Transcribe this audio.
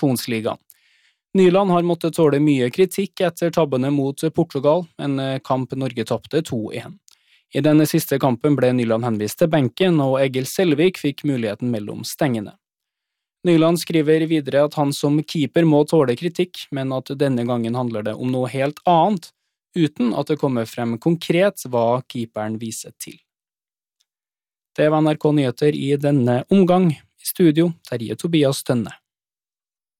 Nasjonsligaen. Nyland har måttet tåle mye kritikk etter tabbene mot Portugal, en kamp Norge tapte 2-1. I denne siste kampen ble Nyland henvist til benken, og Egil Selvik fikk muligheten mellom stengene. Nyland skriver videre at han som keeper må tåle kritikk, men at denne gangen handler det om noe helt annet, uten at det kommer frem konkret hva keeperen viser til. Det var NRK Nyheter i denne omgang. I studio, Terje Tobias Tønne.